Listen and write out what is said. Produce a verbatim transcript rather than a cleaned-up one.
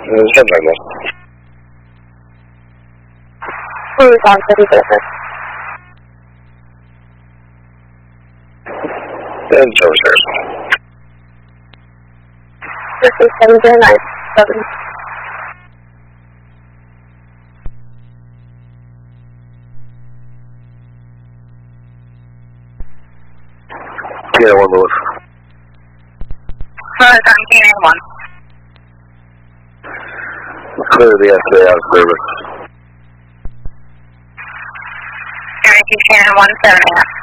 Something like that. Who's on city business? And services. This is seven zero nine seven. Yeah, one Lewis. Alright, I'm K nine one. Clear the S A out of service. K nine one seven.